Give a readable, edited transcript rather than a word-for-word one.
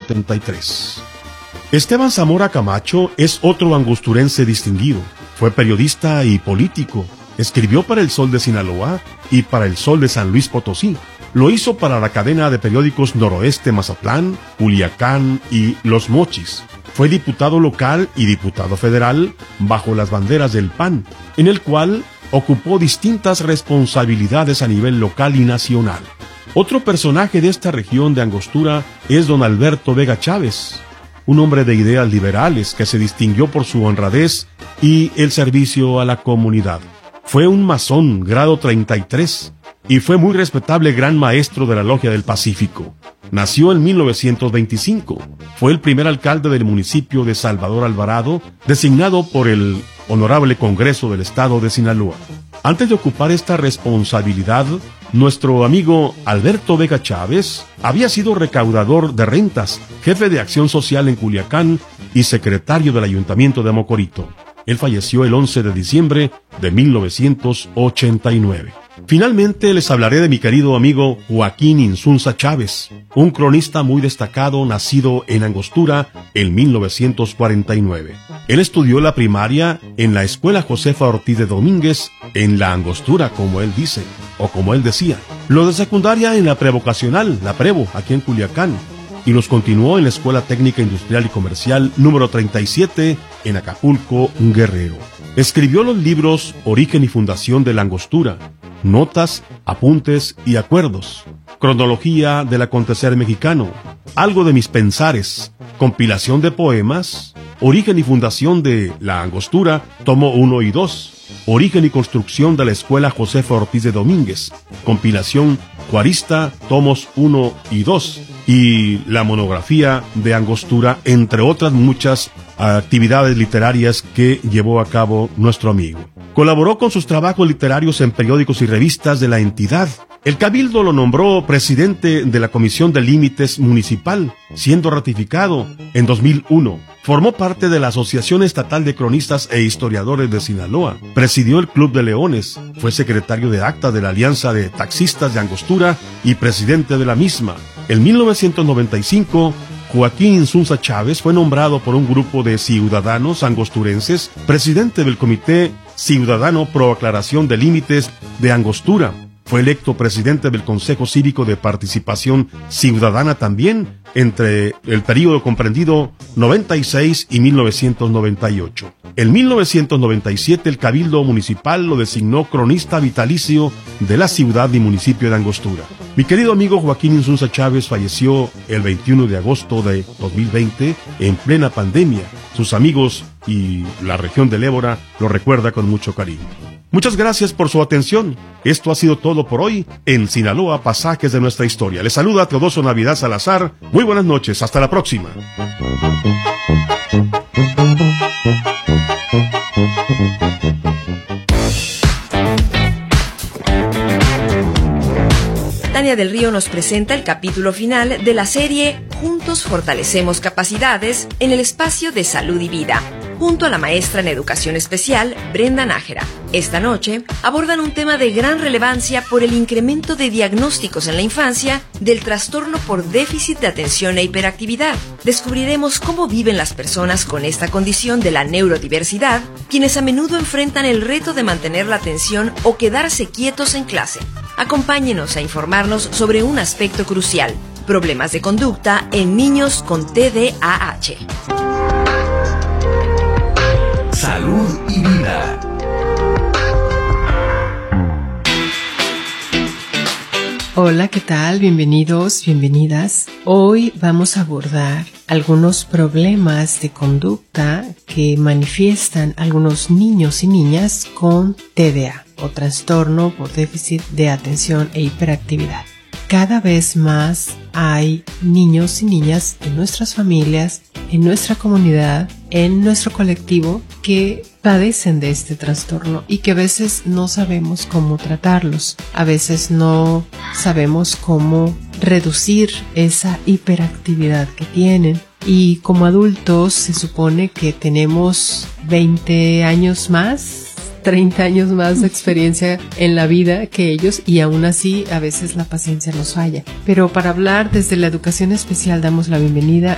1973. Esteban Zamora Camacho es otro angosturense distinguido. Fue periodista y político. Escribió para El Sol de Sinaloa y para El Sol de San Luis Potosí. Lo hizo para la cadena de periódicos Noroeste Mazatlán, Culiacán y Los Mochis. Fue diputado local y diputado federal bajo las banderas del PAN, en el cual ocupó distintas responsabilidades a nivel local y nacional. Otro personaje de esta región de Angostura es don Alberto Vega Chávez, un hombre de ideas liberales que se distinguió por su honradez y el servicio a la comunidad. Fue un masón grado 33 y fue muy respetable gran maestro de la Logia del Pacífico. Nació en 1925. Fue el primer alcalde del municipio de Salvador Alvarado, designado por el Honorable Congreso del Estado de Sinaloa. Antes de ocupar esta responsabilidad, nuestro amigo Alberto Vega Chávez había sido recaudador de rentas, jefe de acción social en Culiacán y secretario del Ayuntamiento de Mocorito. Él falleció el 11 de diciembre de 1989. Finalmente les hablaré de mi querido amigo Joaquín Insunza Chávez, un cronista muy destacado nacido en Angostura en 1949. Él estudió la primaria en la Escuela Josefa Ortiz de Domínguez, en la Angostura, como él dice, o como él decía. Lo de secundaria en la prevocacional, la Prevo, aquí en Culiacán, y los continuó en la Escuela Técnica Industrial y Comercial número 37 en Acapulco, Guerrero. Escribió los libros Origen y Fundación de la Angostura, Notas, Apuntes y Acuerdos, Cronología del Acontecer Mexicano, Algo de mis Pensares, Compilación de Poemas, Origen y Fundación de la Angostura, tomo 1 y 2, Origen y Construcción de la Escuela Josefa Ortiz de Domínguez, Compilación Cuarista, tomos 1 y 2, y la monografía de Angostura, entre otras muchas actividades literarias que llevó a cabo nuestro amigo. Colaboró con sus trabajos literarios en periódicos y revistas de la entidad. El Cabildo lo nombró presidente de la Comisión de Límites Municipal, siendo ratificado en 2001. Formó parte de la Asociación Estatal de Cronistas e Historiadores de Sinaloa. Presidió el Club de Leones. Fue secretario de acta de la Alianza de Taxistas de Angostura y presidente de la misma. En 1995, Joaquín Insunza Chávez fue nombrado por un grupo de ciudadanos angosturenses presidente del Comité Ciudadano Pro Aclaración de Límites de Angostura. Fue electo presidente del Consejo Cívico de Participación Ciudadana también entre el período comprendido 96 y 1998. En 1997 el Cabildo Municipal lo designó cronista vitalicio de la ciudad y municipio de Angostura. Mi querido amigo Joaquín Insunza Chávez falleció el 21 de agosto de 2020 en plena pandemia. Sus amigos y la región del Ébora lo recuerda con mucho cariño. Muchas gracias por su atención. Esto ha sido todo por hoy en Sinaloa, Pasajes de Nuestra Historia. Les saluda Teodoso Navidad Salazar. Muy buenas noches, hasta la próxima. Tania del Río nos presenta el capítulo final de la serie Juntos Fortalecemos Capacidades en el espacio de Salud y Vida, junto a la maestra en Educación Especial, Brenda Nájera. Esta noche abordan un tema de gran relevancia por el incremento de diagnósticos en la infancia del trastorno por déficit de atención e hiperactividad. Descubriremos cómo viven las personas con esta condición de la neurodiversidad, quienes a menudo enfrentan el reto de mantener la atención o quedarse quietos en clase. Acompáñenos a informarnos sobre un aspecto crucial: problemas de conducta en niños con TDAH. Salud y Vida. Hola, ¿qué tal? Bienvenidos, bienvenidas. Hoy vamos a abordar algunos problemas de conducta que manifiestan algunos niños y niñas con TDA o trastorno por déficit de atención e hiperactividad. Cada vez más hay niños y niñas en nuestras familias, en nuestra comunidad, en nuestro colectivo que padecen de este trastorno y que a veces no sabemos cómo tratarlos. A veces no sabemos cómo reducir esa hiperactividad que tienen. Y como adultos se supone que tenemos 20 años más, 30 años más de experiencia en la vida que ellos, y aún así a veces la paciencia nos falla. Pero para hablar desde la educación especial damos la bienvenida